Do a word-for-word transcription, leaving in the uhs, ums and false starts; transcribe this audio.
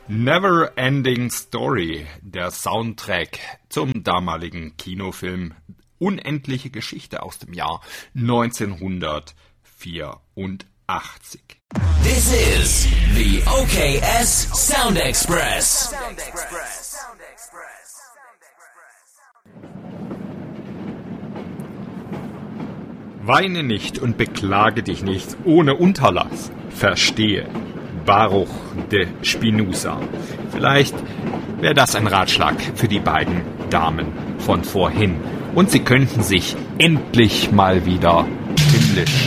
Never Ending Story, der Soundtrack zum damaligen Kinofilm Unendliche Geschichte aus dem Jahr neunzehnhundertvierundachtzig. This is the O K S Sound Express. Sound Express. Weine nicht und beklage dich nicht ohne Unterlass. Verstehe. Baruch de Spinoza. Vielleicht wäre das ein Ratschlag für die beiden Damen von vorhin. Und sie könnten sich endlich mal wieder himmlisch